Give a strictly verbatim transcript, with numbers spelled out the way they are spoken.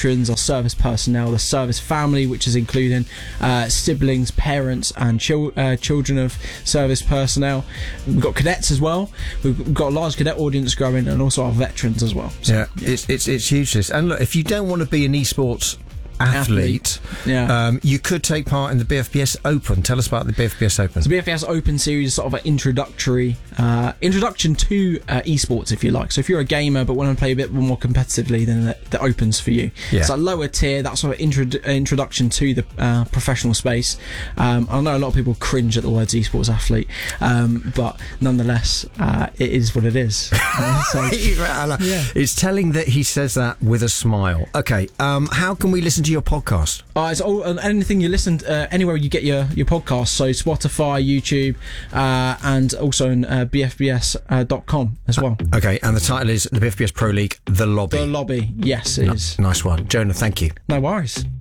veterans, our service personnel, the service family, which is including uh, siblings, parents, and chil- uh, children of service personnel. We've got cadets as well. We've got a large cadet audience growing, and also our veterans as well. So, yeah, yeah, it's it's it's huge. This, and look, if you don't want to be an esports athlete, athlete. Yeah. Um, you could take part in the B F B S Open. Tell us about the B F B S Open. The B F B S Open series is sort of an introductory uh, introduction to uh, esports, if you like. So if you're a gamer but want to play a bit more competitively, then the, the Open's for you. Yeah. It's a lower tier, that sort of intro- introduction to the uh, professional space. Um, I know a lot of people cringe at the words esports athlete, um, but nonetheless, uh, it is what it is. Uh, so, yeah. It's telling that he says that with a smile. Okay, um, how can we listen to your podcast? Uh, it's all, uh, anything you listen to, uh, anywhere you get your, your podcast, so Spotify, YouTube, uh, and also on uh, B F B S dot com as well. Uh, okay, and the title is the B F B S Pro League, The Lobby. The Lobby, yes, it no, is. Nice one. Jonah, thank you. No worries.